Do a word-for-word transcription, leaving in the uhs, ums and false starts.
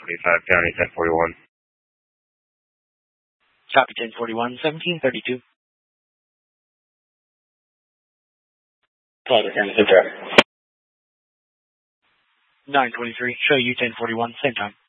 twenty-five County, ten forty-one. Copy ten forty-one, seventeen thirty-two. Father County, ten nine twenty-three, show you ten forty-one, same time.